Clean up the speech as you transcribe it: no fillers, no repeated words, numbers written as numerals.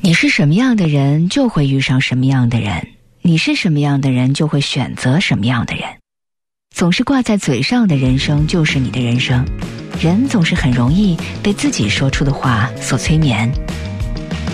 你是什么样的人，就会遇上什么样的人；你是什么样的人，就会选择什么样的人。总是挂在嘴上的人生就是你的人生。人总是很容易被自己说出的话所催眠，